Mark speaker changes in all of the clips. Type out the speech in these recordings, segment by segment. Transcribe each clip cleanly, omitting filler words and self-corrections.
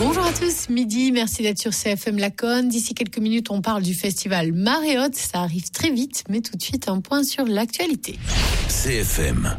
Speaker 1: Bonjour à tous, midi, merci d'être sur CFM Laconne. D'ici quelques minutes, on parle du festival Marée Haute. Ça arrive très vite, mais tout de suite, un point sur l'actualité.
Speaker 2: CFM.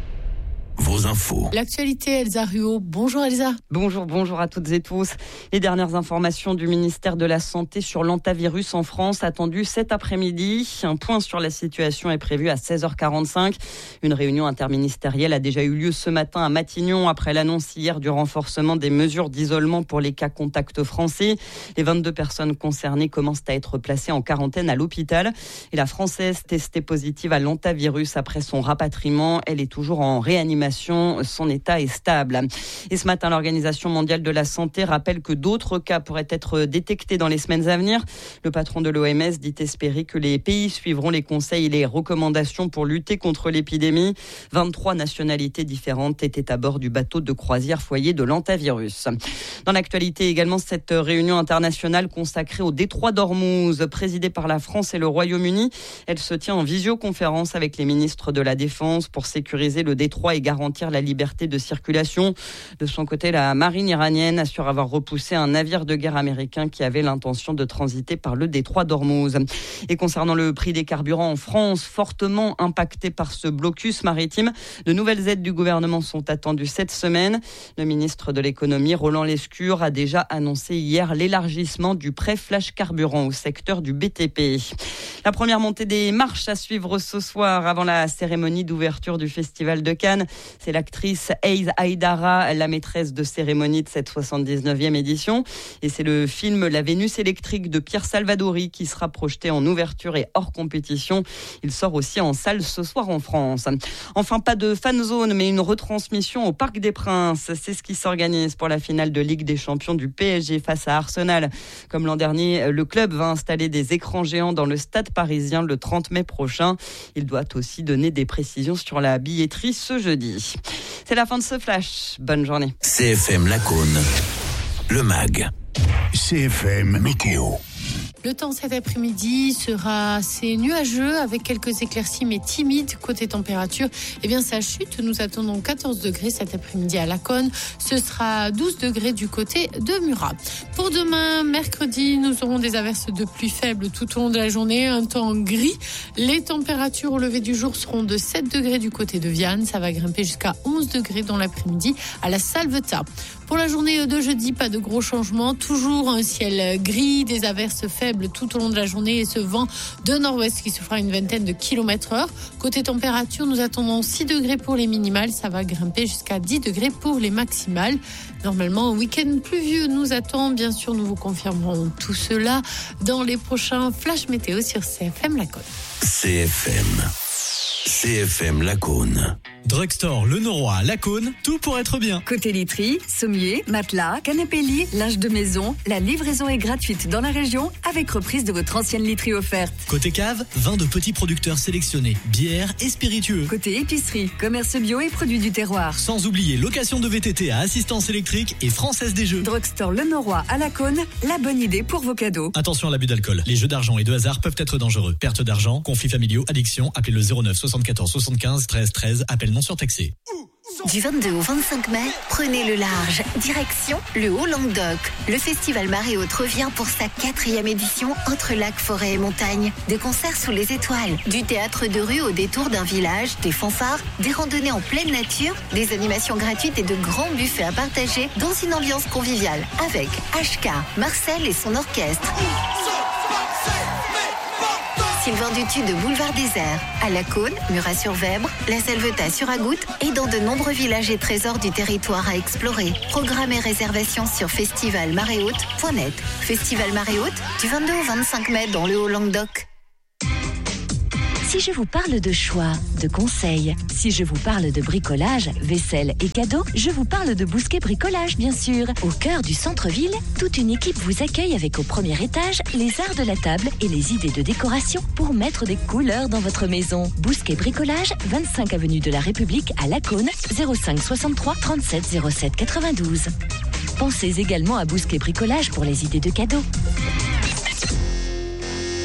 Speaker 2: Vos infos.
Speaker 1: L'actualité, Elsa Ruot. Bonjour Elsa.
Speaker 3: Bonjour à toutes et tous. Les dernières informations du ministère de la Santé sur l'hantavirus en France attendues cet après-midi. Un point sur la situation est prévu à 16h45. Une réunion interministérielle a déjà eu lieu ce matin à Matignon après l'annonce hier du renforcement des mesures d'isolement pour les cas contacts français. Les 22 personnes concernées commencent à être placées en quarantaine à l'hôpital. Et la Française testée positive à l'hantavirus après son rapatriement, elle est toujours en réanimation. Son état est stable. Et ce matin, l'Organisation mondiale de la santé rappelle que d'autres cas pourraient être détectés dans les semaines à venir. Le patron de l'OMS dit espérer que les pays suivront les conseils et les recommandations pour lutter contre l'épidémie. 23 nationalités différentes étaient à bord du bateau de croisière foyer de l'hantavirus. Dans l'actualité également, cette réunion internationale consacrée au détroit d'Ormuz, présidée par la France et le Royaume-Uni. Elle se tient en visioconférence avec les ministres de la Défense pour sécuriser le détroit et garantir la liberté de circulation. De son côté, la marine iranienne assure avoir repoussé un navire de guerre américain qui avait l'intention de transiter par le détroit d'Ormuz. Et concernant le prix des carburants en France, fortement impacté par ce blocus maritime, de nouvelles aides du gouvernement sont attendues cette semaine. Le ministre de l'économie, Roland Lescure, a déjà annoncé hier l'élargissement du prêt flash carburant au secteur du BTP. La première montée des marches à suivre ce soir avant la cérémonie d'ouverture du Festival de Cannes. C'est l'actrice Aïs Aïdara, la maîtresse de cérémonie de cette 79e édition. Et c'est le film La Vénus électrique de Pierre Salvadori qui sera projeté en ouverture et hors compétition. Il sort aussi en salle ce soir en France. Enfin, pas de fan zone, mais une retransmission au Parc des Princes. C'est ce qui s'organise pour la finale de Ligue des Champions du PSG face à Arsenal. Comme l'an dernier, le club va installer des écrans géants dans le stade parisien le 30 mai prochain. Il doit aussi donner des précisions sur la billetterie ce jeudi. C'est la fin de ce flash. Bonne journée.
Speaker 2: CFM Laconne, le MAG. CFM Météo.
Speaker 1: Le temps cet après-midi sera assez nuageux avec quelques éclaircies mais timides. Côté température, ça chute. Nous attendons 14 degrés cet après-midi à Laconne. Ce sera 12 degrés du côté de Murat. Pour demain, mercredi, nous aurons des averses de pluie faibles tout au long de la journée. Un temps gris. Les températures au lever du jour seront de 7 degrés du côté de Vianne. Ça va grimper jusqu'à 11 degrés dans l'après-midi à la Salvetat. Pour la journée de jeudi, pas de gros changements. Toujours un ciel gris, des averses faibles tout au long de la journée et ce vent de nord-ouest qui se fera une vingtaine de km/h. Côté température, nous attendons 6 degrés pour les minimales. Ça va grimper jusqu'à 10 degrés pour les maximales. Normalement, un week-end pluvieux nous attend. Bien sûr, nous vous confirmerons tout cela dans les prochains Flash Météo sur CFM Laconne.
Speaker 2: CFM Laconne.
Speaker 4: Drugstore Le Noroy à Laconne, tout pour être bien.
Speaker 5: Côté literie, sommier, matelas, canapé lit, linge de maison, la livraison est gratuite dans la région avec reprise de votre ancienne literie offerte.
Speaker 4: Côté cave, vin de petits producteurs sélectionnés, bières et spiritueux.
Speaker 5: Côté épicerie, commerce bio et produits du terroir.
Speaker 4: Sans oublier location de VTT à assistance électrique et Française des Jeux.
Speaker 5: Drugstore Le Noroy à Laconne, la bonne idée pour vos cadeaux.
Speaker 4: Attention à l'abus d'alcool. Les jeux d'argent et de hasard peuvent être dangereux. Perte d'argent, conflits familiaux, addiction, appelez le 09 74 75 13 13, appel non surtaxé.
Speaker 6: Du 22 au 25 mai, prenez le large. Direction le Haut-Languedoc. Le festival Marée Haute revient pour sa 4e édition entre lacs, forêts et montagnes. Des concerts sous les étoiles, du théâtre de rue au détour d'un village, des fanfares, des randonnées en pleine nature, des animations gratuites et de grands buffets à partager dans une ambiance conviviale avec HK, Marcel et son orchestre. Sylvain Dutu de Boulevard Désert, à Laconne, Murat-sur-Vèbre, la Salvetat sur Agoutte et dans de nombreux villages et trésors du territoire à explorer. Programme et réservation sur festivalmaréhaute.net. Festival Marée Haute, du 22 au 25 mai dans le Haut-Languedoc.
Speaker 7: Si je vous parle de choix, de conseils, si je vous parle de bricolage, vaisselle et cadeaux, je vous parle de Bousquet Bricolage, bien sûr. Au cœur du centre-ville, toute une équipe vous accueille avec au premier étage les arts de la table et les idées de décoration pour mettre des couleurs dans votre maison. Bousquet Bricolage, 25 avenue de la République à Laconne, 05 63 37 07 92. Pensez également à Bousquet Bricolage pour les idées de cadeaux.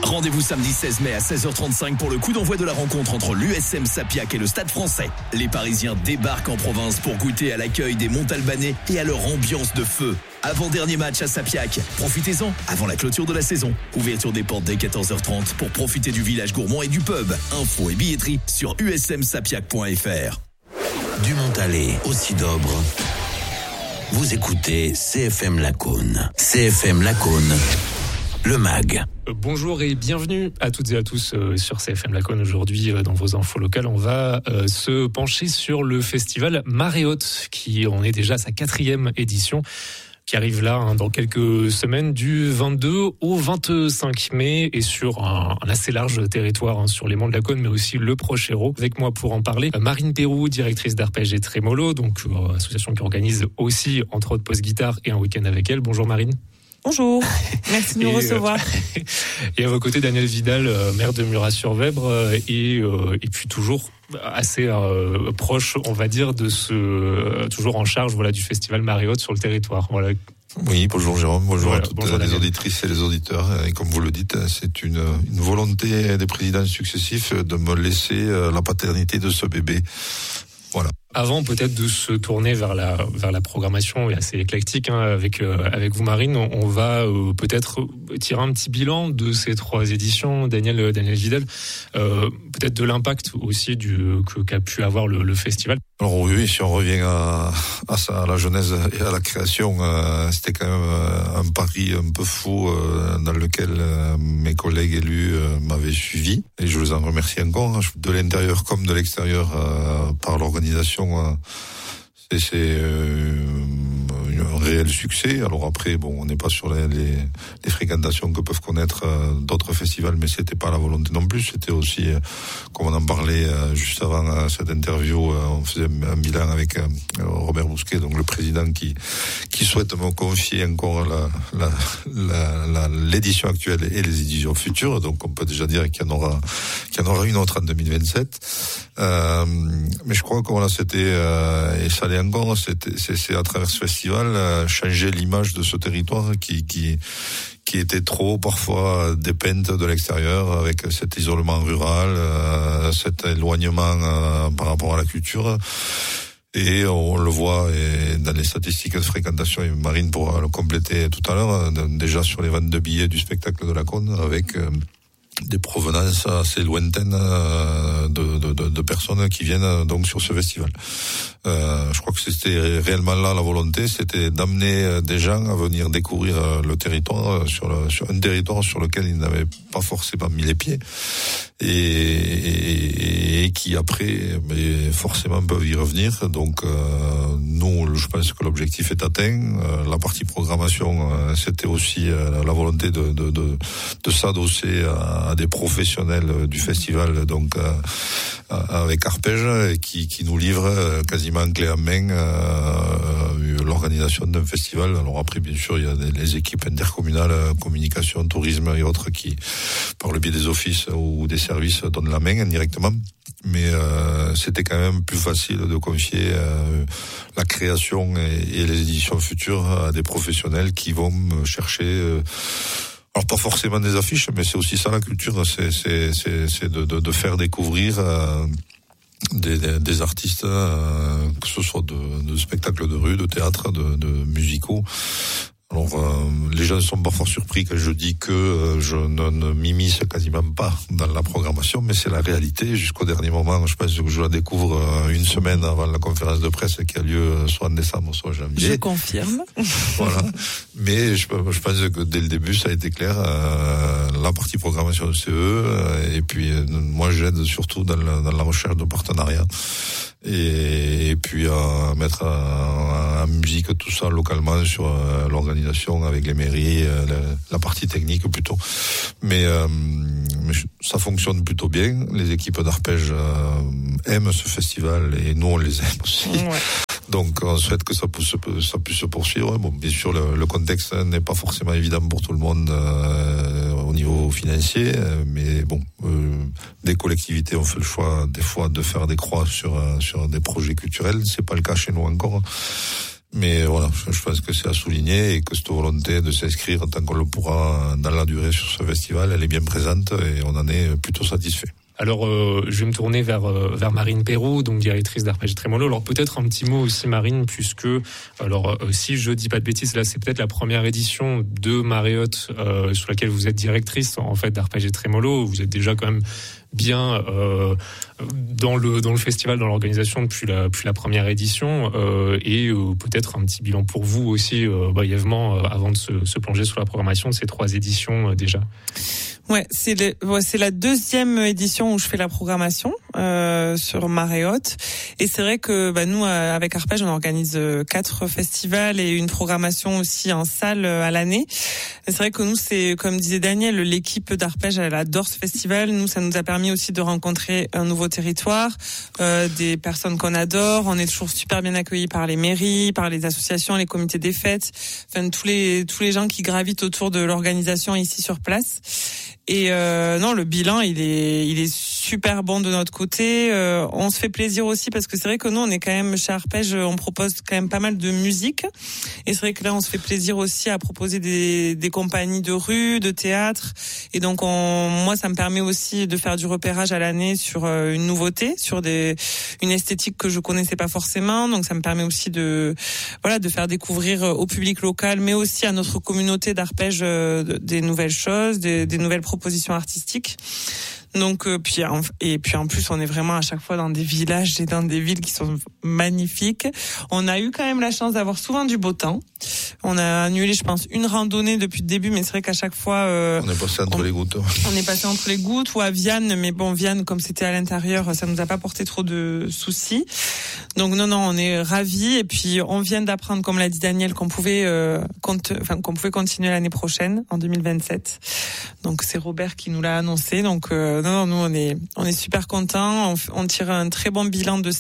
Speaker 8: Rendez-vous samedi 16 mai à 16h35 pour le coup d'envoi de la rencontre entre l'USM Sapiac et le Stade Français. Les Parisiens débarquent en province pour goûter à l'accueil des Montalbanais et à leur ambiance de feu. Avant-dernier match à Sapiac. Profitez-en avant la clôture de la saison. Ouverture des portes dès 14h30 pour profiter du village gourmand et du pub. Infos et billetterie sur usmsapiac.fr.
Speaker 2: Du Montalet au Sidobre. Vous écoutez CFM Lacaune. CFM Lacaune, le MAG.
Speaker 9: Bonjour et bienvenue à toutes et à tous sur CFM Lacaune. Aujourd'hui, dans vos infos locales, on va se pencher sur le festival Marée Haute, qui en est déjà à sa 4e édition, qui arrive là dans quelques semaines, du 22 au 25 mai, et sur un assez large territoire, sur les monts de la Cône, mais aussi le proche Hérault. Avec moi pour en parler, Marine Pérou, directrice d'Arpège et Trémolo, donc association qui organise aussi, entre autres, Post-Guitare et un week-end avec elle. Bonjour Marine.
Speaker 10: Bonjour, merci de nous recevoir.
Speaker 9: Et à vos côtés, Daniel Vidal, maire de Murat-sur-Vèbre, et puis toujours assez proche, on va dire, de toujours en charge, du festival Marée Haute sur le territoire. Voilà.
Speaker 11: Oui, bonjour Jérôme, bonjour à toutes les auditrices et les auditeurs. Et comme vous le dites, c'est une volonté des présidents successifs de me laisser la paternité de ce bébé. Voilà.
Speaker 9: Avant peut-être de se tourner vers la programmation assez éclectique avec vous Marine, on va peut-être tirer un petit bilan de ces 3 éditions. Daniel Vidal, peut-être de l'impact aussi qu'a pu avoir le festival.
Speaker 11: Alors oui, si on revient à la genèse et à la création, c'était quand même un pari un peu fou dans lequel mes collègues élus m'avaient suivi, et je les en remercie encore, de l'intérieur comme de l'extérieur, par l'organisation. C'est un réel succès. Alors après, on n'est pas sur les fréquentations que peuvent connaître d'autres festivals, mais c'était pas la volonté non plus. C'était aussi, comme on en parlait juste avant cette interview, on faisait un bilan avec Robert Bousquet, donc le président qui souhaite me confier encore l'édition actuelle et les éditions futures. Donc on peut déjà dire qu'il y en aura une autre en 2027. Mais je crois que c'était et ça l'est encore, c'est à travers ce festival changer l'image de ce territoire qui était trop parfois dépeinte de l'extérieur, avec cet isolement rural, cet éloignement par rapport à la culture. Et on le voit dans les statistiques de fréquentation, et Marine pourra le compléter tout à l'heure, déjà sur les ventes de billets du spectacle de la Cône, avec des provenances assez lointaines de personnes qui viennent donc sur ce festival. Je crois que c'était réellement là la volonté, c'était d'amener des gens à venir découvrir le territoire, sur un territoire sur lequel ils n'avaient pas forcément mis les pieds, et qui après forcément peuvent y revenir. Donc nous, je pense que l'objectif est atteint. La partie programmation, c'était aussi la volonté de s'adosser à des professionnels du festival, donc avec Arpège, qui nous livre quasiment clé en main l'organisation d'un festival. Alors après, bien sûr, il y a les équipes intercommunales, communication, tourisme et autres, qui, par le biais des offices ou des services, donnent la main indirectement. Mais c'était quand même plus facile de confier la création et les éditions futures à des professionnels qui vont chercher... alors pas forcément des affiches, mais c'est aussi ça la culture, c'est de faire découvrir des artistes, que ce soit de spectacles de rue, de théâtre, de musicaux. Alors les gens sont parfois surpris quand je dis que je ne m'immisce quasiment pas dans la programmation, mais c'est la réalité. Jusqu'au dernier moment, je pense que je la découvre une semaine avant la conférence de presse qui a lieu soit en décembre, soit en janvier.
Speaker 10: Je confirme.
Speaker 11: Voilà. Mais je pense que dès le début, ça a été clair. La partie programmation de CE, et puis moi j'aide surtout dans la recherche de partenariats. Et puis à mettre en musique tout ça localement sur l'organisation avec les mairies, la partie technique plutôt. Mais ça fonctionne plutôt bien. Les équipes d'Arpège aiment ce festival et nous on les aime aussi. Ouais. Donc on souhaite que ça puisse se poursuivre. Bon, bien sûr le contexte n'est pas forcément évident pour tout le monde au niveau financier, mais bon, des collectivités ont fait le choix des fois de faire des croix sur des projets culturels. C'est pas le cas chez nous encore. Mais voilà, je pense que c'est à souligner et que cette volonté de s'inscrire tant qu'on le pourra dans la durée sur ce festival, elle est bien présente et on en est plutôt satisfait.
Speaker 9: Alors, je vais me tourner vers Marine Perrault, donc directrice d'Arpège et Trémolo. Alors, peut-être un petit mot aussi, Marine, puisque, alors, si je dis pas de bêtises, là, c'est peut-être la première édition de Mariotte, sur laquelle vous êtes directrice, en fait, d'Arpège et Trémolo. Vous êtes déjà quand même bien dans le festival, dans l'organisation depuis la première édition, et peut-être un petit bilan pour vous aussi, brièvement, avant de se plonger sur la programmation de ces 3 éditions déjà.
Speaker 10: Ouais, c'est la deuxième édition où je fais la programmation sur Mariotte, et c'est vrai que nous avec Arpège on organise 4 festivals et une programmation aussi en salle à l'année. Et c'est vrai que nous, c'est comme disait Daniel, l'équipe d'Arpège elle adore ce festival. Nous, ça nous a permis aussi de rencontrer un nouveau territoire, des personnes qu'on adore. On est toujours super bien accueillis par les mairies, par les associations, les comités des fêtes, enfin tous les gens qui gravitent autour de l'organisation ici sur place. Et non, le bilan il est super bon de notre côté. On se fait plaisir aussi parce que c'est vrai que nous on est quand même chez Arpège, on propose quand même pas mal de musique. Et c'est vrai que là on se fait plaisir aussi à proposer des compagnies de rue, de théâtre. Et donc moi ça me permet aussi de faire du repérage à l'année sur une nouveauté, sur une esthétique que je connaissais pas forcément. Donc ça me permet aussi de faire découvrir au public local, mais aussi à notre communauté d'Arpège des nouvelles choses, des nouvelles propositions artistiques. Donc puis en plus on est vraiment à chaque fois dans des villages et dans des villes qui sont magnifiques. On a eu quand même la chance d'avoir souvent du beau temps. On a annulé je pense une randonnée depuis le début, mais c'est vrai qu'à chaque fois
Speaker 11: on est passé entre les gouttes.
Speaker 10: On est passé entre les gouttes ou à Vianne, mais bon Vianne comme c'était à l'intérieur, ça nous a pas porté trop de soucis. Donc non on est ravis, et puis on vient d'apprendre comme l'a dit Daniel qu'on pouvait continuer l'année prochaine en 2027. Donc c'est Robert qui nous l'a annoncé. Donc nous on est super contents. On tire un très bon bilan de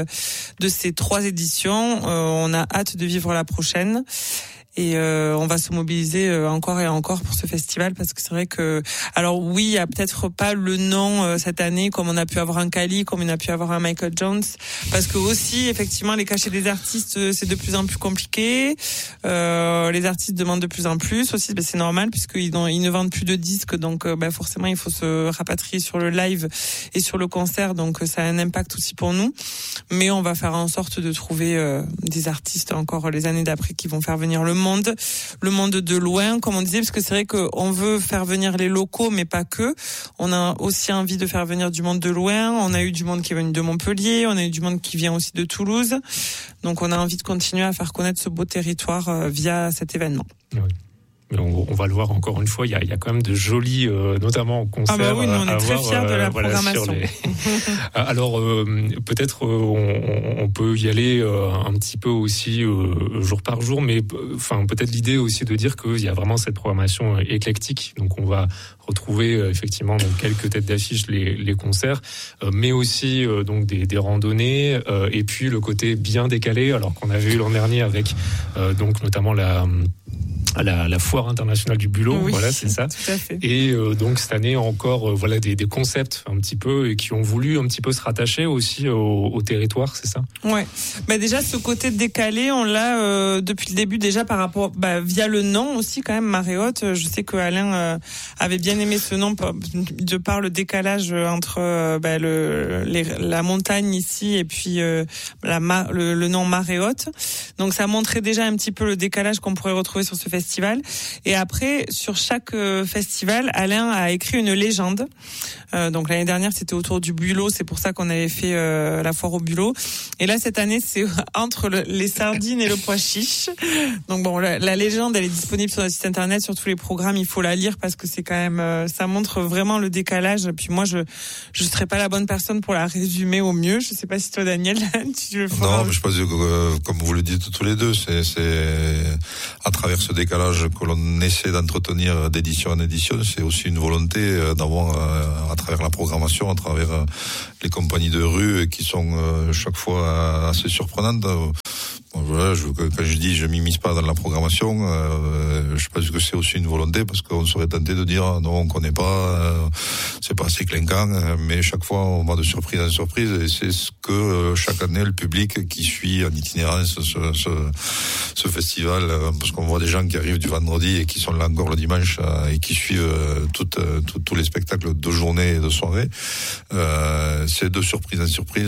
Speaker 10: ces 3 éditions. On a hâte de vivre la prochaine. Et on va se mobiliser encore et encore pour ce festival, parce que c'est vrai que, alors oui, il y a peut-être pas le nom cette année comme on a pu avoir un Kali, comme on a pu avoir un Michael Jones, parce que aussi effectivement les cachets des artistes c'est de plus en plus compliqué. Les artistes demandent de plus en plus aussi, c'est normal puisqu'ils ne vendent plus de disques, donc forcément il faut se rapatrier sur le live et sur le concert, donc ça a un impact aussi pour nous. Mais on va faire en sorte de trouver des artistes encore les années d'après qui vont faire venir le monde de loin, comme on disait, parce que c'est vrai qu'on veut faire venir les locaux, mais pas que. On a aussi envie de faire venir du monde de loin. On a eu du monde qui est venu de Montpellier, on a eu du monde qui vient aussi de Toulouse. Donc on a envie de continuer à faire connaître ce beau territoire via cet événement.
Speaker 9: Oui. On va le voir encore une fois, il y a quand même de jolis, notamment concerts.
Speaker 10: Oui, on est très fiers de la programmation.
Speaker 9: Alors peut-être on peut y aller un petit peu aussi jour par jour, mais enfin peut-être l'idée aussi de dire qu'il y a vraiment cette programmation éclectique. Donc on va retrouver effectivement donc quelques têtes d'affiche, les concerts, mais aussi donc des randonnées, et puis le côté bien décalé, alors qu'on avait eu l'an dernier avec donc notamment la foire internationale du bulot,
Speaker 10: oui,
Speaker 9: voilà, c'est ça.
Speaker 10: Tout à fait.
Speaker 9: Et donc cette année encore, des concepts un petit peu, et qui ont voulu un petit peu se rattacher aussi au territoire, c'est ça.
Speaker 10: Ouais. Déjà ce côté décalé, on l'a depuis le début déjà par rapport, via le nom aussi quand même Mariotte. Je sais que Alain avait bien aimé ce nom de par le décalage entre la montagne ici et puis le nom Mariotte. Donc ça montrait déjà un petit peu le décalage qu'on pourrait retrouver sur ce festival. Et après, sur chaque festival, Alain a écrit une légende. Donc l'année dernière, c'était autour du bulot. C'est pour ça qu'on avait fait la foire au bulot. Et là, cette année, c'est entre les sardines et le pois chiche. Donc bon, la légende, elle est disponible sur notre site internet, sur tous les programmes. Il faut la lire parce que c'est quand même, ça montre vraiment le décalage. Puis moi, je serais pas la bonne personne pour la résumer au mieux. Je sais pas si toi, Daniel, tu le feras.
Speaker 11: Non, mais je pense que comme vous le dites tous les deux, c'est à travers ce décalage que l'on essaie d'entretenir d'édition en édition, c'est aussi une volonté d'avoir à travers la programmation, à travers les compagnies de rue qui sont chaque fois assez surprenantes. Voilà, quand je dis je m'immisce pas dans la programmation, je pense que c'est aussi une volonté, parce qu'on serait tenté de dire non, on connaît pas, c'est pas assez clinquant, mais chaque fois on va de surprise en surprise, et c'est ce que chaque année le public qui suit en itinérance ce festival, parce qu'on voit des gens qui arrivent du vendredi et qui sont là encore le dimanche et qui suivent tous les spectacles de journée et de soirée. C'est de surprise en surprise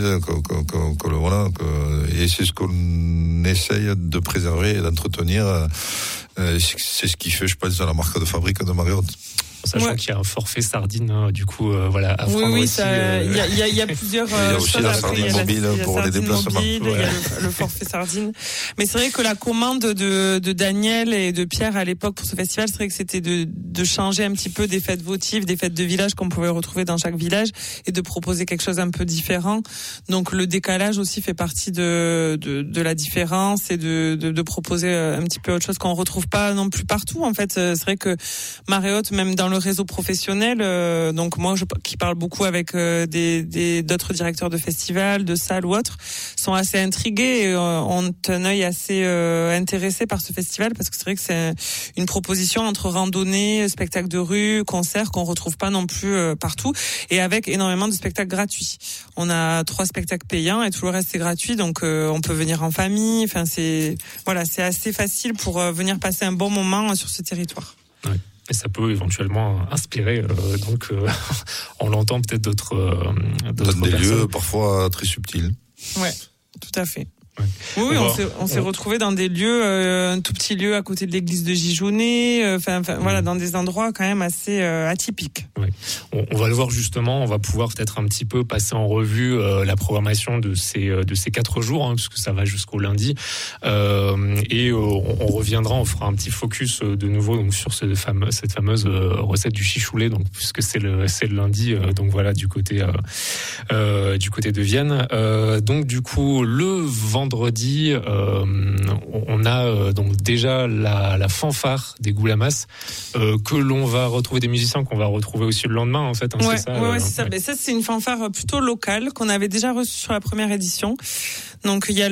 Speaker 11: et c'est ce qu'on essaye de préserver et d'entretenir. C'est ce qui fait, je pense, la marque de fabrique de Marriott.
Speaker 9: Sachant qu'il y a un forfait sardine, du coup, voilà, à prendre aussi.
Speaker 10: Il y a plusieurs
Speaker 11: il y a aussi la sardine mobile pour les déplacements.
Speaker 10: Il y a le forfait sardine. Mais c'est vrai que la commande de Daniel et de Pierre à l'époque pour ce festival, c'est vrai que c'était de changer un petit peu des fêtes votives, des fêtes de village qu'on pouvait retrouver dans chaque village, et de proposer quelque chose un peu différent. Donc le décalage aussi fait partie de la différence, et de proposer un petit peu autre chose qu'on retrouve pas non plus partout. En fait, c'est vrai que Marriott, même dans le réseau professionnel, donc moi qui parle beaucoup avec d'autres directeurs de festivals, de salles ou autres, sont assez intrigués et ont un œil assez intéressé par ce festival, parce que c'est vrai que c'est une proposition entre randonnée, spectacle de rue, concert qu'on retrouve pas non plus partout, et avec énormément de spectacles gratuits. On a 3 spectacles payants et tout le reste c'est gratuit, donc on peut venir en famille. Enfin c'est assez facile pour venir passer un bon moment sur ce territoire.
Speaker 9: Ouais. Et ça peut éventuellement inspirer, on l'entend peut-être d'autres
Speaker 11: des
Speaker 9: personnes.
Speaker 11: Lieux parfois très subtils.
Speaker 10: Ouais, tout à fait. Ouais. Oui, on s'est retrouvés dans des lieux, un tout petit lieu à côté de l'église de Gijounet, voilà, dans des endroits quand même assez atypiques.
Speaker 9: Ouais. On va le voir justement, on va pouvoir peut-être un petit peu passer en revue la programmation de ces 4 jours, parce que ça va jusqu'au lundi, et on reviendra, on fera un petit focus de nouveau donc sur cette fameuse recette du chichoulet, donc puisque c'est le lundi, donc voilà, du côté de Vienne. Donc du coup le vendredi, on a donc déjà la fanfare des Goulamas, que l'on va retrouver, des musiciens qu'on va retrouver aussi le lendemain, en fait.
Speaker 10: Ouais,
Speaker 9: c'est ça.
Speaker 10: Ouais, c'est ça. Mais ça, c'est une fanfare plutôt locale qu'on avait déjà reçue sur la première édition. Donc il y a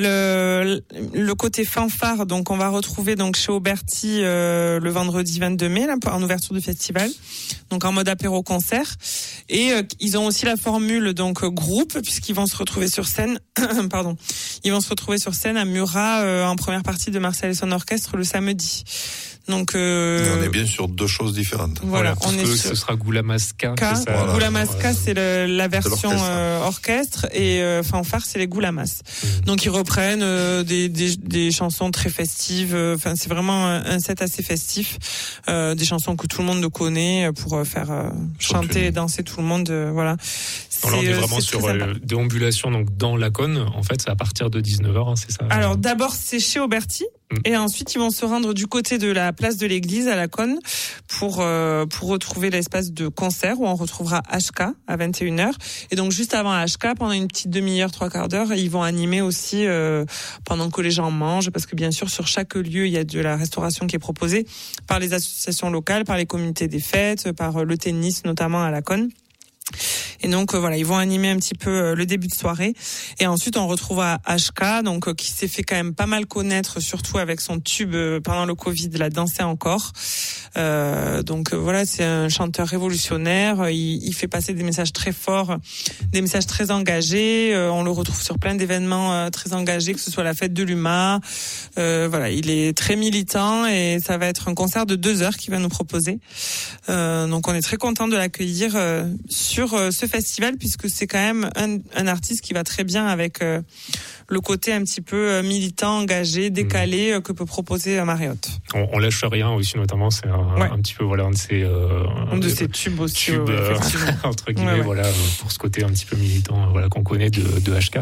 Speaker 10: le côté fanfare, donc on va retrouver donc chez Auberti le vendredi 22 mai là, en ouverture du festival, donc en mode apéro concert, et ils ont aussi la formule donc groupe, puisqu'ils vont se retrouver sur scène pardon, ils vont se retrouver sur scène à Murat en première partie de Marcel et son orchestre le samedi. Donc
Speaker 11: on est bien sur 2 choses différentes.
Speaker 10: Voilà,
Speaker 9: parce que ce sera Goulamaska.
Speaker 10: Voilà. Goulamaska, c'est la version orchestre, et fanfare, c'est les Goulamas. Donc ils reprennent des chansons très festives. Enfin, c'est vraiment un set assez festif, des chansons que tout le monde connaît pour faire chanter et danser tout le monde. Voilà.
Speaker 9: On est vraiment sur déambulation donc dans la Cône. En fait, c'est à partir de 19h, c'est ça.
Speaker 10: Alors d'abord, c'est chez Auberti. Et ensuite, ils vont se rendre du côté de la place de l'église à la Cône pour retrouver l'espace de concert où on retrouvera HK à 21h. Et donc, juste avant HK, pendant une petite demi-heure, 3/4 d'heure, ils vont animer aussi pendant que les gens mangent, parce que bien sûr, sur chaque lieu, il y a de la restauration qui est proposée par les associations locales, par les communautés des fêtes, par le tennis notamment à la Cône. Et donc voilà, ils vont animer un petit peu le début de soirée, et ensuite on retrouve à HK, donc qui s'est fait quand même pas mal connaître, surtout avec son tube pendant le Covid, la danser encore. Donc voilà, c'est un chanteur révolutionnaire, il fait passer des messages très forts, des messages très engagés, on le retrouve sur plein d'événements très engagés, que ce soit la fête de l'UMA, voilà, il est très militant, et ça va être un concert de 2 heures qu'il va nous proposer. Donc on est très content de l'accueillir sur ce festival, puisque c'est quand même un artiste qui va très bien avec le côté un petit peu militant, engagé, décalé que peut proposer Marriott.
Speaker 9: On lâche rien aussi, notamment, c'est un petit peu voilà un de
Speaker 10: ses tubes aussi,
Speaker 9: entre guillemets, voilà, pour ce côté un petit peu militant, voilà, qu'on connaît de HK.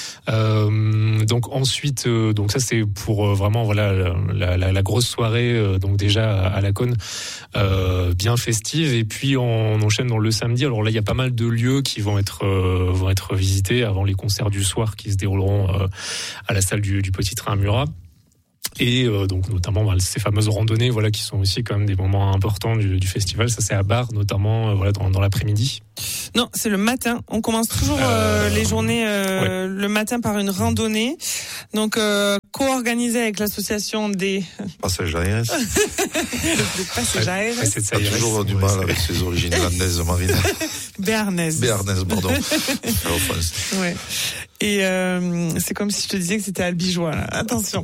Speaker 9: Donc ensuite, donc ça c'est pour vraiment voilà la grosse soirée, donc déjà à la Cône, bien festive, et puis on enchaîne dans le samedi. Alors là il y a pas mal de lieux qui vont être visités avant les concerts du soir qui se dérouleront à la salle du Petit Train à Murat. Et donc notamment ces fameuses randonnées, voilà, qui sont aussi quand même des moments importants du festival. Ça c'est à Bar, notamment voilà dans l'après-midi.
Speaker 10: Non, c'est le matin. On commence toujours les journées le matin par une randonnée. Donc co-organisée avec l'association des
Speaker 11: Passage ARS.
Speaker 10: des Passages ARS.
Speaker 11: On a toujours du mal avec ses origines landaises, Marine.
Speaker 10: Béarnaise, pardon. Ouais. Et c'est comme si je te disais que c'était albigeois, là. Attention.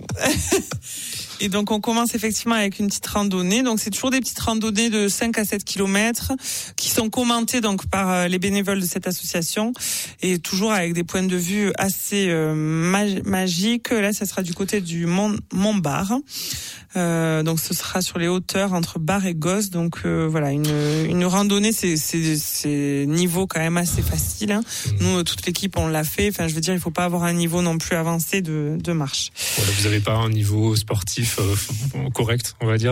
Speaker 10: Et donc on commence effectivement avec une petite randonnée. Donc c'est toujours des petites randonnées de 5 à 7 kilomètres qui sont commentées donc par les bénévoles de cette association et toujours avec des points de vue assez magiques. Là, ça sera du côté du Mont-Bar. Donc ce sera sur les hauteurs entre Bar et Gosse. Donc voilà, une randonnée, c'est niveau quand même assez facile. Hein. Nous, toute l'équipe, on l'a fait. Enfin, je veux dire, il faut pas avoir un niveau non plus avancé de marche.
Speaker 9: Voilà, vous avez pas un niveau sportif correct, on va dire.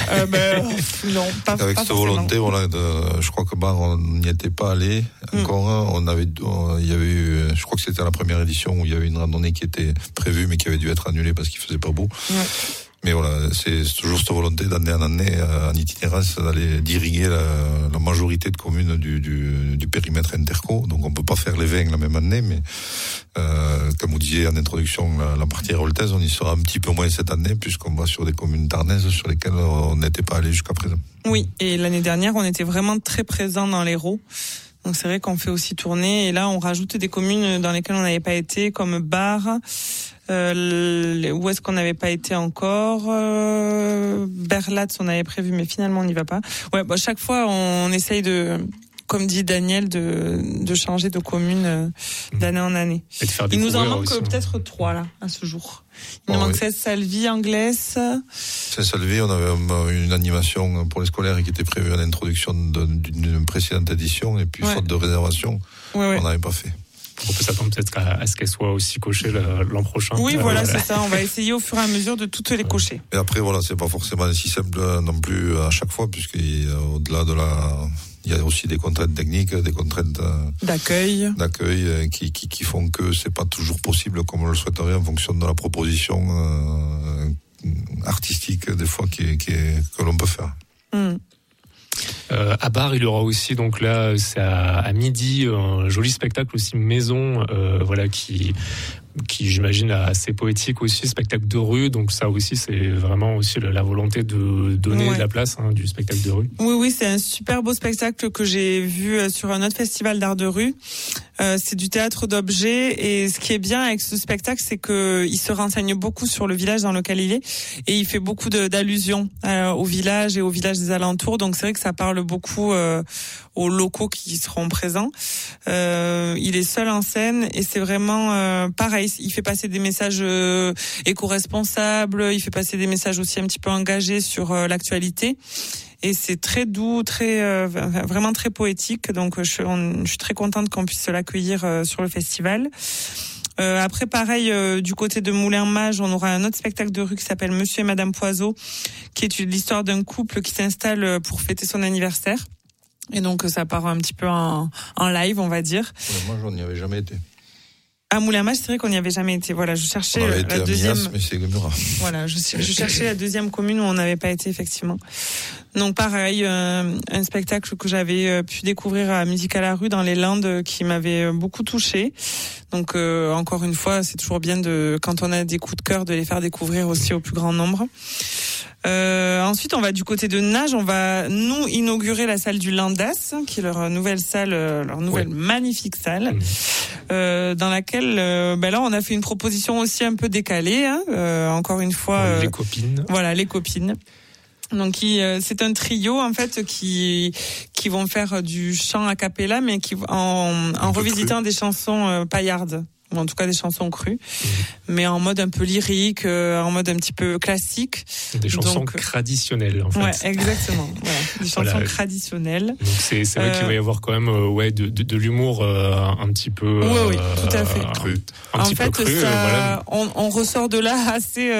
Speaker 10: Non, pas
Speaker 11: avec
Speaker 10: pas
Speaker 11: cette
Speaker 10: forcément.
Speaker 11: volonté, voilà, je crois que Bar, on n'y était pas allé encore. Il y avait eu, je crois que c'était la première édition où il y avait une randonnée qui était prévue mais qui avait dû être annulée parce qu'il faisait pas beau. Ouais. Mais voilà, c'est toujours cette volonté d'année en année, en itinérance, d'irriguer la majorité de communes du périmètre interco. Donc on peut pas faire les 20 la même année, mais comme vous disiez en introduction, la partie héroltaise, on y sera un petit peu moins cette année, puisqu'on va sur des communes tarnaises sur lesquelles on n'était pas allé jusqu'à présent.
Speaker 10: Oui, et l'année dernière, on était vraiment très présents dans l'Hérault. Donc c'est vrai qu'on fait aussi tourner, et là on rajoute des communes dans lesquelles on n'avait pas été, comme Bar. Où est-ce qu'on n'avait pas été encore, Berlat, on avait prévu, mais finalement on n'y va pas. Ouais, chaque fois on essaye de, comme dit Daniel, de changer de commune d'année en année. Il nous en manque aussi, peut-être 3 là à ce jour. Il nous manque Saint-Salvi, Anglès.
Speaker 11: Saint-Salvi, on avait une animation pour les scolaires qui était prévue à l'introduction d'une précédente édition, et puis faute de réservation, on n'avait pas fait.
Speaker 9: On peut s'attendre peut-être à ce qu'elle soit aussi cochée l'an prochain.
Speaker 10: Oui, voilà, c'est ça. On va essayer au fur et à mesure de toutes les cocher.
Speaker 11: Et après, voilà, c'est pas forcément si simple non plus à chaque fois, puisqu'au-delà il y a aussi des contraintes techniques, des contraintes d'accueil qui font que c'est pas toujours possible comme on le souhaiterait en fonction de la proposition artistique des fois que l'on peut faire.
Speaker 9: À Bar, il y aura aussi, donc là, c'est à midi, un joli spectacle aussi maison, voilà, qui j'imagine assez poétique aussi, spectacle de rue. Donc ça aussi, c'est vraiment aussi la volonté de donner de la place, du spectacle de rue.
Speaker 10: Oui, c'est un super beau spectacle que j'ai vu sur un autre festival d'art de rue. C'est du théâtre d'objets, et ce qui est bien avec ce spectacle, c'est que il se renseigne beaucoup sur le village dans lequel il est, et il fait beaucoup d'allusions au village et au village des alentours. Donc c'est vrai que ça parle beaucoup aux locaux qui seront présents. Il est seul en scène, et c'est vraiment pareil. Il fait passer des messages éco-responsables, il fait passer des messages aussi un petit peu engagés sur l'actualité. Et c'est très doux, vraiment très poétique. Donc je suis très contente qu'on puisse l'accueillir sur le festival. Après, pareil, du côté de Moulin-Mage, on aura un autre spectacle de rue qui s'appelle Monsieur et Madame Poiseau, qui est l'histoire d'un couple qui s'installe pour fêter son anniversaire. Et donc ça part un petit peu en live, on va dire.
Speaker 11: Moi, j'en y avais jamais été.
Speaker 10: À Moulin-Mage, c'est vrai qu'on n'y avait jamais été. Voilà, je cherchais la deuxième.
Speaker 11: Mias, mais c'est Murat.
Speaker 10: Voilà, je cherchais la deuxième commune où on n'avait pas été, effectivement. Donc pareil, un spectacle que j'avais pu découvrir à Musique à la rue dans les Landes, qui m'avait beaucoup touchée. Donc encore une fois, c'est toujours bien quand on a des coups de cœur, de les faire découvrir aussi au plus grand nombre. Ensuite, on va du côté de Nage. On va nous inaugurer la salle du Landas, qui est leur nouvelle salle, leur nouvelle magnifique salle, dans laquelle, là, on a fait une proposition aussi un peu décalée. Encore une fois,
Speaker 9: les copines.
Speaker 10: Voilà, les copines. Donc c'est un trio en fait qui vont faire du chant a cappella, mais en revisitant des chansons paillardes. Ou en tout cas des chansons crues, mais en mode un peu lyrique, en mode un petit peu classique.
Speaker 9: Des chansons traditionnelles, en fait.
Speaker 10: Ouais, exactement. Voilà, des chansons traditionnelles.
Speaker 9: Donc c'est vrai qu'il va y avoir quand même de l'humour un petit peu.
Speaker 10: Oui, tout à fait.
Speaker 9: Cru.
Speaker 10: En fait, on ressort de là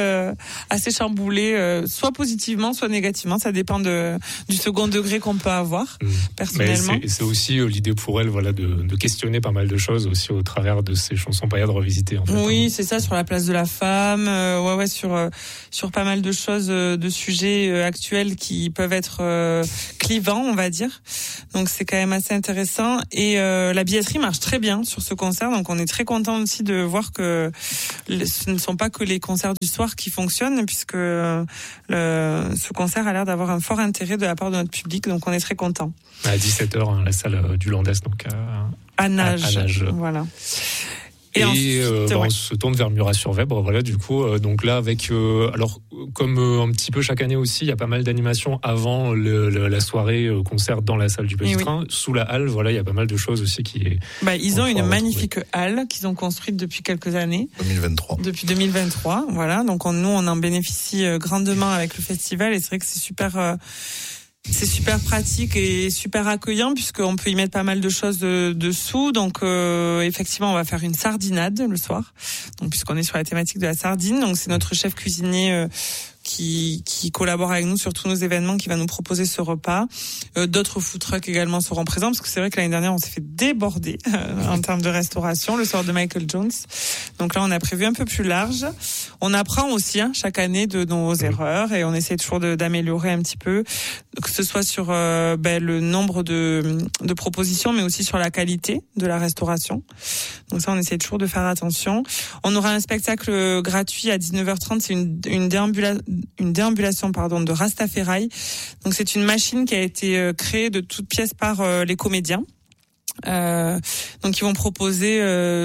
Speaker 10: assez chamboulé, soit positivement, soit négativement. Ça dépend du second degré qu'on peut avoir, personnellement.
Speaker 9: Mais c'est aussi l'idée pour elle, voilà, de questionner pas mal de choses aussi au travers de ces chansons pas de revisiter en fait.
Speaker 10: Oui, c'est ça, sur la place de la femme, sur pas mal de choses, de sujets actuels qui peuvent être clivants, on va dire. Donc c'est quand même assez intéressant et la billetterie marche très bien sur ce concert, donc on est très content aussi de voir que ce ne sont pas que les concerts du soir qui fonctionnent, puisque ce concert a l'air d'avoir un fort intérêt de la part de notre public, donc on est très content.
Speaker 9: À 17h, la salle du Landès, donc
Speaker 10: à Nage. Voilà.
Speaker 9: Et ensuite, on se tourne vers Murat-sur-Vèbre, voilà, du coup, donc là, avec, alors, comme un petit peu chaque année aussi, il y a pas mal d'animations avant la soirée concert dans la salle du Petit Train. Sous la halle, voilà, il y a pas mal de choses aussi
Speaker 10: ils ont une magnifique halle qu'ils ont construite depuis quelques années.
Speaker 11: 2023.
Speaker 10: Depuis 2023, voilà. Donc, nous, on en bénéficie grandement avec le festival et c'est vrai que c'est super pratique et super accueillant puisqu'on peut y mettre pas mal de choses dessous. Donc effectivement, on va faire une sardinade le soir. Donc puisqu'on est sur la thématique de la sardine, donc c'est notre chef cuisinier qui collabore avec nous sur tous nos événements, qui va nous proposer ce repas. D'autres food trucks également seront présents parce que c'est vrai que l'année dernière on s'est fait déborder en termes de restauration le soir de Michael Jones. Donc là on a prévu un peu plus large. On apprend aussi chaque année de nos erreurs et on essaie toujours d'améliorer un petit peu, que ce soit sur le nombre de propositions, mais aussi sur la qualité de la restauration. Donc ça on essaie toujours de faire attention. On aura un spectacle gratuit à 19h30, c'est une déambulation de Rastafari. Donc c'est une machine qui a été créée de toutes pièces par les comédiens. Donc ils vont proposer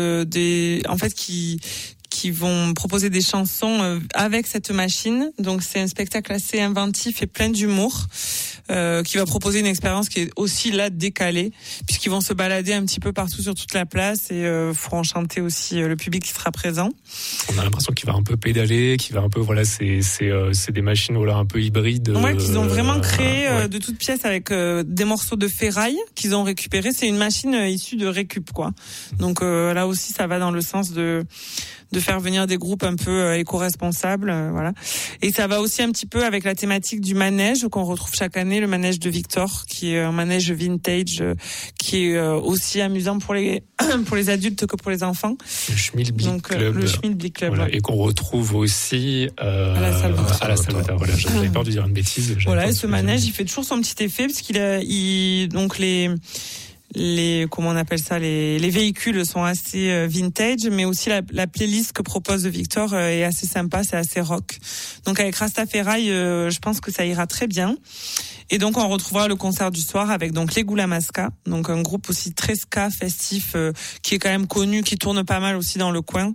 Speaker 10: qui vont proposer des chansons avec cette machine. Donc c'est un spectacle assez inventif et plein d'humour qui va proposer une expérience qui est aussi là décalée, puisqu'ils vont se balader un petit peu partout sur toute la place et faut enchanter aussi le public qui sera présent.
Speaker 9: On a l'impression qu'il va un peu pédaler, qu'il va un peu c'est des machines un peu hybrides.
Speaker 10: Ouais, qu'ils ont vraiment créé de toutes pièces avec des morceaux de ferraille qu'ils ont récupérés. C'est une machine issue de récup quoi. Donc là aussi ça va dans le sens de faire venir des groupes un peu éco-responsables, voilà. Et ça va aussi un petit peu avec la thématique du manège qu'on retrouve chaque année, le manège de Victor, qui est un manège vintage, qui est aussi amusant pour les adultes que pour les enfants.
Speaker 9: Le Schmilblick Club.
Speaker 10: Le Schmilblick Club.
Speaker 9: Voilà, et qu'on retrouve aussi à la salle Vatar. Voilà, j'avais peur de dire une bêtise.
Speaker 10: Voilà, et ce manège, il fait toujours son petit effet parce donc comment on appelle ça, les véhicules sont assez vintage, mais aussi la playlist que propose Victor est assez sympa, c'est assez rock. Donc avec Rastafari, je pense que ça ira très bien. Et donc on retrouvera le concert du soir avec donc les Goulamaska, donc un groupe aussi très ska festif qui est quand même connu, qui tourne pas mal aussi dans le coin.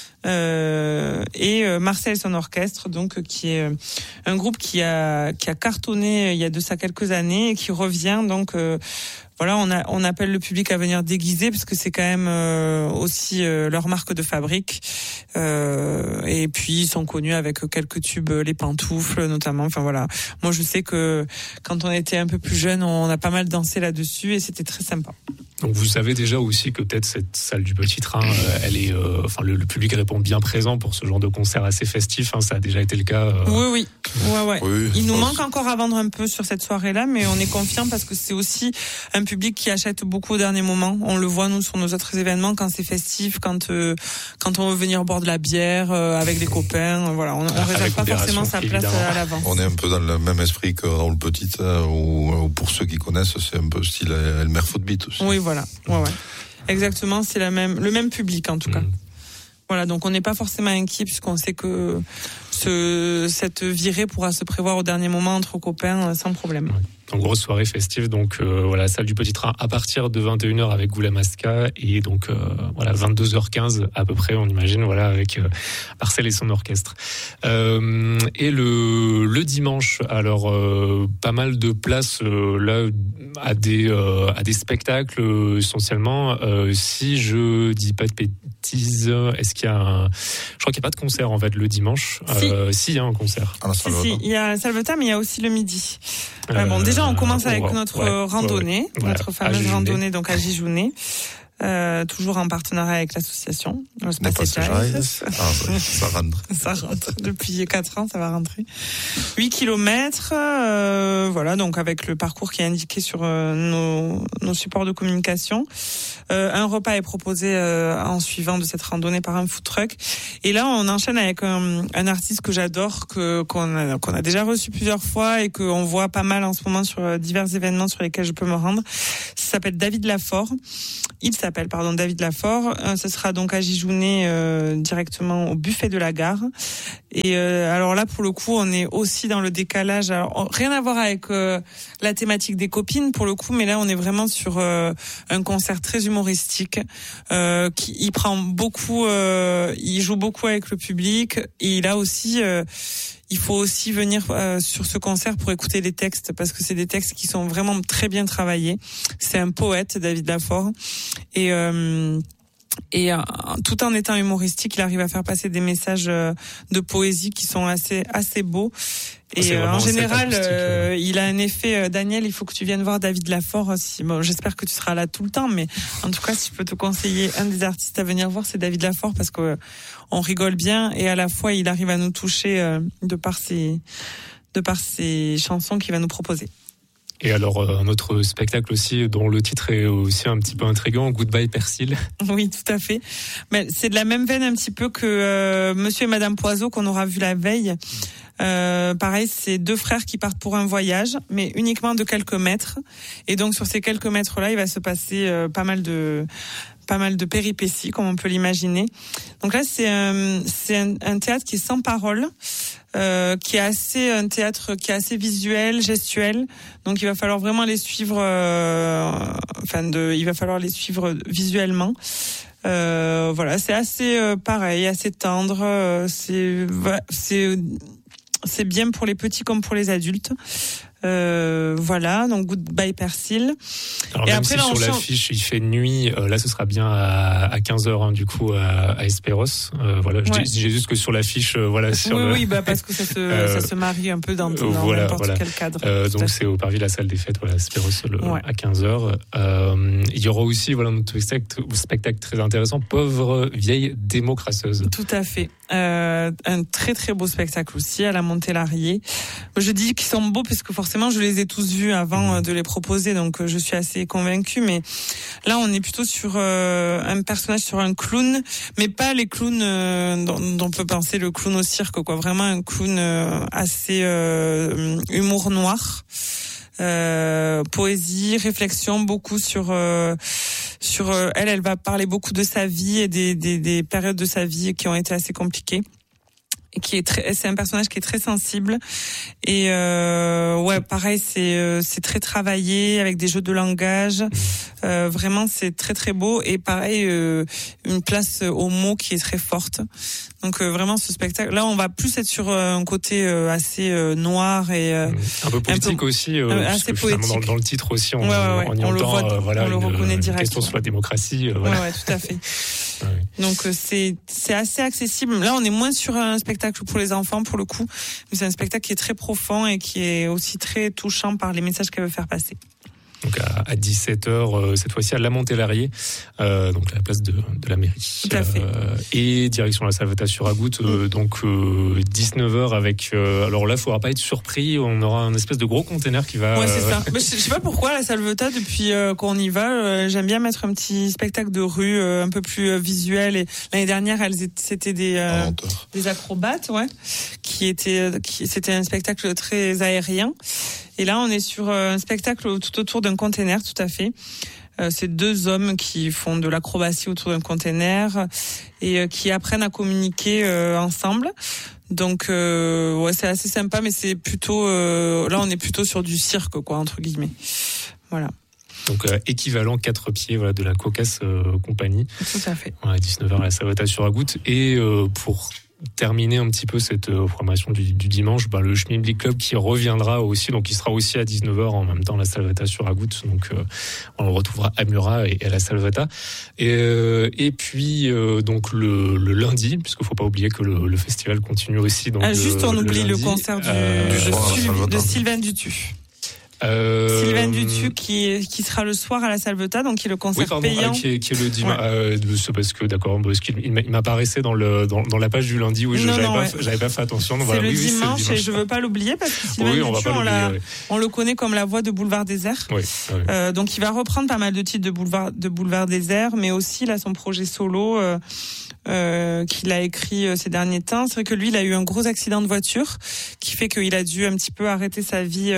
Speaker 10: Et Marcel et son orchestre, donc qui est un groupe qui a cartonné il y a de ça quelques années et qui revient donc. Voilà, on appelle le public à venir déguiser parce que c'est quand même aussi leur marque de fabrique. Et puis ils sont connus avec quelques tubes, les pantoufles notamment. Enfin voilà, moi je sais que quand on était un peu plus jeune, on a pas mal dansé là-dessus et c'était très sympa.
Speaker 9: Donc vous savez déjà aussi que peut-être cette salle du Petit Train, elle est, le public répond bien présent pour ce genre de concert assez festif. Ça a déjà été le cas.
Speaker 10: Oui. Il nous manque encore à vendre un peu sur cette soirée-là, mais on est confiant parce que c'est aussi un public qui achète beaucoup au dernier moment. On le voit nous sur nos autres événements quand c'est festif, quand on veut venir boire de la bière avec des copains. Voilà, on réserve pas forcément sa place à l'avance.
Speaker 11: On est un peu dans le même esprit que dans le Petit, où pour ceux qui connaissent, c'est un peu style Elmer Footbeat aussi.
Speaker 10: Oui, voilà. Ouais. Exactement, c'est le même public en tout cas. Voilà, donc on n'est pas forcément inquiet puisqu'on sait que cette virée pourra se prévoir au dernier moment entre copains sans problème.
Speaker 9: Ouais. En grosse soirée festive, donc salle du Petit Train à partir de 21h avec Goulamaska et donc 22h15 à peu près, on imagine, avec Marcel et son orchestre. Et le dimanche, alors pas mal de places là à des spectacles essentiellement. Si je dis pas de bêtises, est-ce qu'il y a je crois qu'il n'y a pas de concert en fait le dimanche. Si, il y a un concert.
Speaker 10: Il y a Salvetat, mais il y a aussi le midi. Déjà, on commence avec notre randonnée, notre fameuse randonnée donc à Gijounet. toujours en partenariat avec l'association.
Speaker 11: Ça rentre.
Speaker 10: Ça rentre. Depuis 4 ans, ça va rentrer. 8 kilomètres, voilà, donc avec le parcours qui est indiqué sur nos supports de communication. Un repas est proposé en suivant de cette randonnée par un food truck. Et là, on enchaîne avec un artiste que j'adore, qu'on a déjà reçu plusieurs fois et qu'on voit pas mal en ce moment sur divers événements sur lesquels je peux me rendre. Ça s'appelle David Lafort. Il s'appelle David Lafort. Ce sera donc à Gijounet directement au buffet de la gare. Et alors là, pour le coup, on est aussi dans le décalage. Alors, rien à voir avec la thématique des copines, pour le coup, mais là, on est vraiment sur un concert très humoristique. Il prend beaucoup, il joue beaucoup avec le public. Et il a aussi... il faut aussi venir sur ce concert pour écouter les textes, parce que c'est des textes qui sont vraiment très bien travaillés. C'est un poète, David Lafort, et tout en étant humoristique, il arrive à faire passer des messages de poésie qui sont assez beaux. Et en général, il a un effet. Daniel, il faut que tu viennes voir David Lafort. J'espère que tu seras là tout le temps, mais en tout cas, si je peux te conseiller un des artistes à venir voir, c'est David Lafort, parce que on rigole bien et à la fois, il arrive à nous toucher de par ses chansons qu'il va nous proposer.
Speaker 9: Et alors, un autre spectacle aussi, dont le titre est aussi un petit peu intriguant, Goodbye Persil.
Speaker 10: Oui, tout à fait. Mais c'est de la même veine un petit peu que Monsieur et Madame Poiseau qu'on aura vu la veille. Pareil, c'est 2 frères qui partent pour un voyage, mais uniquement de quelques mètres. Et donc, sur ces quelques mètres-là, il va se passer pas mal de péripéties, comme on peut l'imaginer. Donc là, c'est un théâtre qui est sans parole, qui est un théâtre qui est assez visuel, gestuel. Donc il va falloir vraiment les suivre, il va falloir les suivre visuellement. Voilà, c'est assez pareil, assez tendre. C'est bien pour les petits comme pour les adultes. Voilà, donc Goodbye Persil.
Speaker 9: Alors, et même après, si sur l'affiche il fait nuit, là ce sera bien à 15h, hein, du coup à Esperos. Voilà, je dis juste que sur l'affiche, voilà. Sur
Speaker 10: oui, parce que ça se marie un peu dans n'importe quel cadre.
Speaker 9: Donc c'est au Parvis, la salle des fêtes, voilà, Esperos à 15h. Il y aura aussi notre spectacle très intéressant, Pauvre vieille démocrateuse.
Speaker 10: Tout à fait. Un très très beau spectacle aussi à la Montélarié. Je dis qu'ils sont beaux parce que forcément je les ai tous vus avant de les proposer, donc je suis assez convaincue, mais là on est plutôt sur un personnage, sur un clown, mais pas les clowns dont on peut penser le clown au cirque, quoi. Vraiment un clown assez humour noir, poésie, réflexion, beaucoup sur elle va parler beaucoup de sa vie et des périodes de sa vie qui ont été assez compliquées. Et c'est un personnage qui est très sensible et pareil, c'est très travaillé avec des jeux de langage. Vraiment, c'est très très beau et pareil, une place aux mots qui est très forte. Donc vraiment, ce spectacle là, on va plus être sur un côté assez noir et
Speaker 9: un peu politique aussi,
Speaker 10: assez poétique.
Speaker 9: Dans le titre aussi, on
Speaker 10: le
Speaker 9: entend,
Speaker 10: on le reconnaît directement.
Speaker 9: Question sur la démocratie.
Speaker 10: Ouais, tout à fait. Donc c'est assez accessible. Là, on est moins sur un spectacle pour les enfants pour le coup, mais c'est un spectacle qui est très profond et qui est aussi très touchant par les messages qu'elle veut faire passer.
Speaker 9: Donc à 17h, cette fois-ci à la Montélarié, donc à la place de la mairie.
Speaker 10: Tout à fait.
Speaker 9: Et direction la Salvetat sur Agout, donc 19h avec... alors là, il ne faudra pas être surpris, on aura un espèce de gros container qui va...
Speaker 10: Ouais, c'est ça. Mais je sais pas pourquoi, la Salvetat, depuis qu'on y va, j'aime bien mettre un petit spectacle de rue un peu plus visuel. Et l'année dernière, c'était des acrobates, ouais, c'était un spectacle très aérien. Et là, on est sur un spectacle tout autour d'un container, tout à fait. C'est 2 hommes qui font de l'acrobatie autour d'un container et qui apprennent à communiquer ensemble. Donc, c'est assez sympa, mais c'est plutôt... là, on est plutôt sur du cirque, quoi, entre guillemets. Voilà.
Speaker 9: Donc équivalent 4 pieds de la Cocasse Compagnie.
Speaker 10: Tout à fait.
Speaker 9: À 19h à la Salvetat sur Agout. Et pour terminer un petit peu cette programmation du dimanche, le Schmilblick Club qui reviendra aussi, donc il sera aussi à 19h en même temps à la Salvetat sur Agout, donc on le retrouvera à Murat et à la Salvetat. Et puis donc le lundi, puisqu'il faut pas oublier que le festival continue aussi. Donc
Speaker 10: juste on oublie
Speaker 9: lundi,
Speaker 10: le concert de Sylvain Dutu. Sylvain Dutu qui sera le soir à la Salvetat, donc qui est le concert payant.
Speaker 9: Qui est le dimanche. Parce qu'il m'apparaissait dans la page du lundi où j'avais pas fait attention. Donc
Speaker 10: c'est le dimanche et je veux pas l'oublier parce que Sylvain Dutu, on le connaît comme la voix de Boulevard Désert. Donc il va reprendre pas mal de titres de Boulevard Désert, mais aussi là son projet solo qu'il a écrit ces derniers temps. C'est vrai que lui, il a eu un gros accident de voiture qui fait qu'il a dû un petit peu arrêter sa vie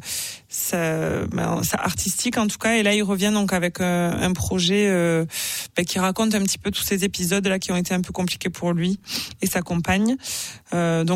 Speaker 10: artistique en tout cas, et là il revient donc avec un projet qui raconte un petit peu tous ces épisodes là qui ont été un peu compliqués pour lui et sa compagne. Donc